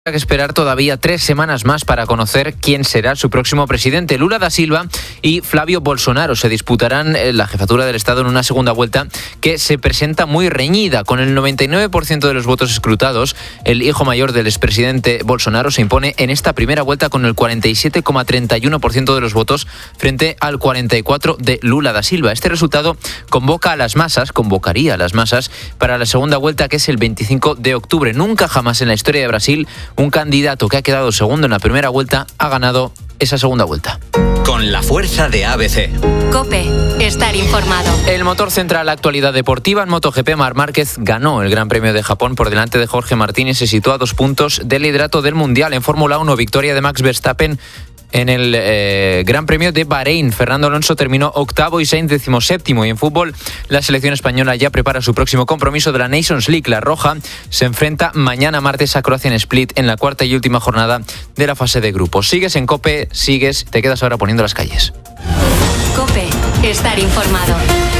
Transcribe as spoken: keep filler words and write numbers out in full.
Hay que esperar todavía tres semanas más para conocer quién será su próximo presidente. Lula da Silva y Flavio Bolsonaro se disputarán la jefatura del Estado en una segunda vuelta que se presenta muy reñida. Con el noventa y nueve por ciento de los votos escrutados, el hijo mayor del expresidente Bolsonaro se impone en esta primera vuelta con el cuarenta y siete coma treinta y uno por ciento de los votos frente al cuarenta y cuatro por ciento de Lula da Silva. Este resultado convoca a las masas, convocaría a las masas para la segunda vuelta, que es el veinticinco de octubre. Nunca jamás en la historia de Brasil un candidato que ha quedado segundo en la primera vuelta ha ganado esa segunda vuelta. Con la fuerza de A B C. COPE. Estar informado. El motor centra la actualidad deportiva. En MotoGP, Marc Márquez ganó el Gran Premio de Japón por delante de Jorge Martín y se sitúa a dos puntos del liderato del Mundial. En Fórmula uno, victoria de Max Verstappen en el eh, Gran Premio de Bahrein. Fernando Alonso terminó octavo y Sainz decimoséptimo. Y en fútbol, la selección española ya prepara su próximo compromiso de la Nations League. La Roja se enfrenta mañana martes a Croacia en Split en la cuarta y última jornada de la fase de grupos. Sigues en COPE, sigues, te quedas ahora poniendo las calles. COPE. Estar informado.